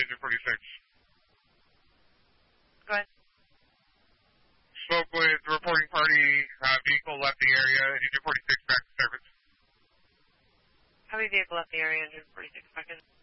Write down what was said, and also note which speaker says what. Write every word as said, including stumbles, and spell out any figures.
Speaker 1: Engine forty-six.
Speaker 2: Go ahead.
Speaker 1: Spoke with the reporting party, uh, vehicle left the area, Engine forty-six back to service.
Speaker 2: How many vehicle left the area, Engine forty-six, back in?